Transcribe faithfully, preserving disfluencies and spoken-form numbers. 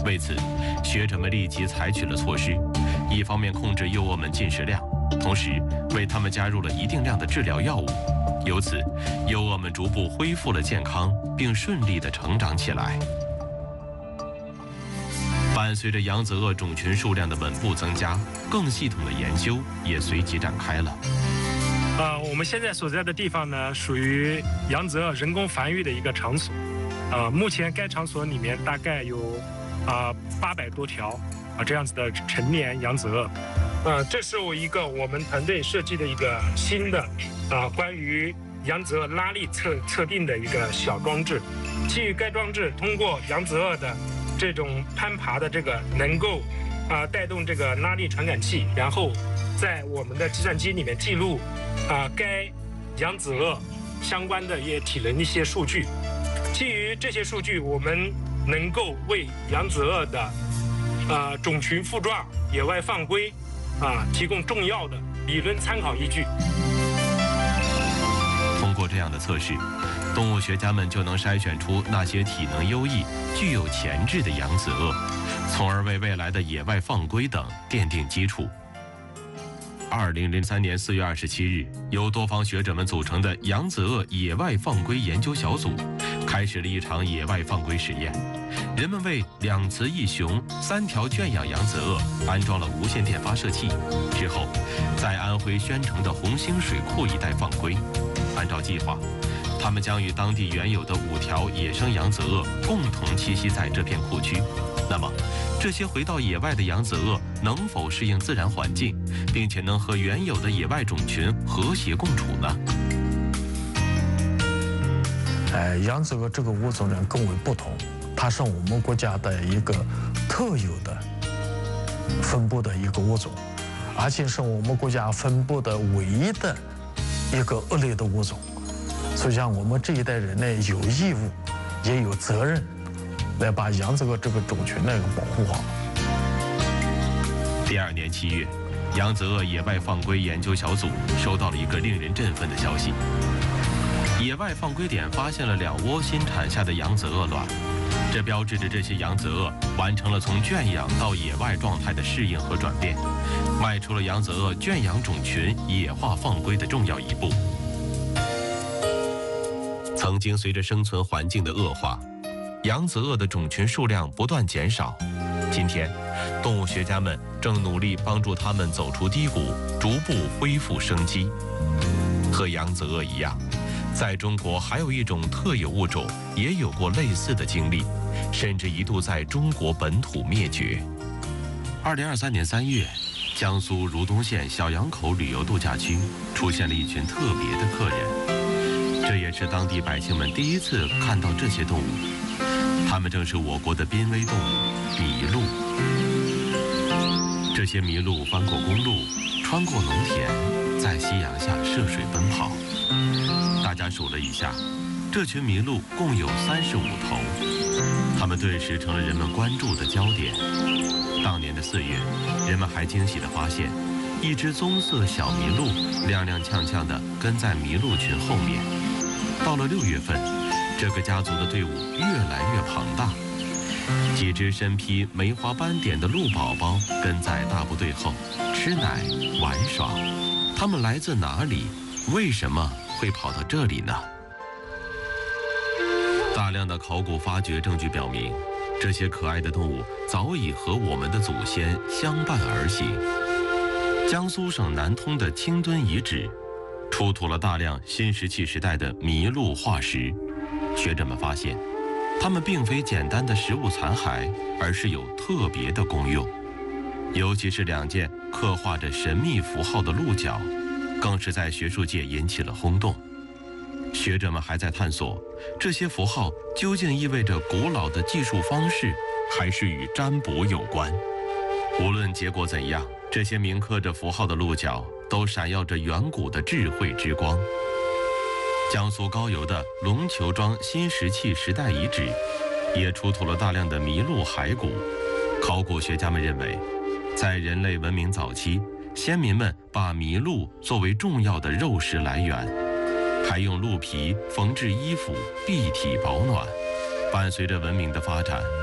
为此，学者们立即采取了措施，一方面控制幼鳄们进食量，同时为它们加入了一定量的治疗药物。由此，幼鳄们逐步恢复了健康，并顺利地成长起来。伴随着扬子鳄种群数量的稳步增加，更系统的研究也随即展开了。 呃，我们现在所在的地方呢，属于扬子鳄人工繁育的一个场所。呃，目前该场所里面大概有啊八百多条啊这样子的成年扬子鳄。呃，这是我一个我们团队设计的一个新的啊关于扬子鳄拉力测测定的一个小装置。基于该装置通过扬子鳄的这种攀爬的这个能够啊带动这个拉力传感器，然后在我们的计算机里面记录啊该扬子鳄相关的一些体能一些数据。基于这些数据，我们能够为扬子鳄的呃种群复壮、野外放归啊提供重要的理论参考依据。 通过这样的测试，动物学家们就能筛选出那些体能优异、具有潜质的扬子鳄，从而为未来的野外放归等奠定基础。二零零三年四月二十七日，由多方学者们组成的扬子鳄野外放归研究小组开始了一场野外放归实验。人们为两雌一雄三条圈养扬子鳄安装了无线电发射器，之后在安徽宣城的红星水库一带放归。按照计划，它们将与当地原有的五条野生扬子鳄共同栖息在这片库区。那么，这些回到野外的扬子鳄能否适应自然环境，并且能和原有的野外种群和谐共处呢？ 呃，扬子鳄这个物种呢更为不同，它是我们国家的一个特有的分布的一个物种，而且是我们国家分布的唯一的一个鳄类的物种。所以讲，我们这一代人呢有义务，也有责任来把扬子鳄这个种群呢保护好。 第二年七月，扬子鳄野外放归研究小组收到了一个令人振奋的消息：野外放归点发现了两窝新产下的扬子鳄卵，这标志着这些扬子鳄完成了从圈养到野外状态的适应和转变，迈出了扬子鳄圈养种群野化放归的重要一步。曾经随着生存环境的恶化，扬子鳄的种群数量不断减少。今天，动物学家们正努力帮助它们走出低谷，逐步恢复生机。和扬子鳄一样，在中国还有一种特有物种也有过类似的经历，甚至一度在中国本土灭绝。二零二三年三月，江苏如东县小杨口旅游度假区出现了一群特别的客人，这也是当地百姓们第一次看到这些动物。它们正是我国的濒危动物麋鹿。这些麋鹿翻过公路，穿过农田，在夕阳下涉水奔跑。大家数了一下，这群麋鹿共有三十五头，它们顿时成了人们关注的焦点。当年的四月，人们还惊喜地发现，一只棕色小麋鹿踉踉跄跄地跟在麋鹿群后面。到了六月份，这个家族的队伍越来越庞大，几只身披梅花斑点的鹿宝宝跟在大部队后，吃奶玩耍。它们来自哪里？为什么会跑到这里呢？大量的考古发掘证据表明，这些可爱的动物早已和我们的祖先相伴而行。江苏省南通的清墩遗址出土了大量新石器时代的麋鹿化石。学者们发现，它们并非简单的食物残骸，而是有特别的功用。尤其是两件刻画着神秘符号的鹿角，更是在学术界引起了轰动。学者们还在探索，这些符号究竟意味着古老的计数方式，还是与占卜有关。无论结果怎样，这些铭刻着符号的鹿角都闪耀着远古的智慧之光。江苏高邮的龙球庄新石器时代遗址也出土了大量的麋鹿骸骨。考古学家们认为，在人类文明早期，先民们把麋鹿作为重要的肉食来源，还用鹿皮缝制衣服，蔽体保暖。伴随着文明的发展，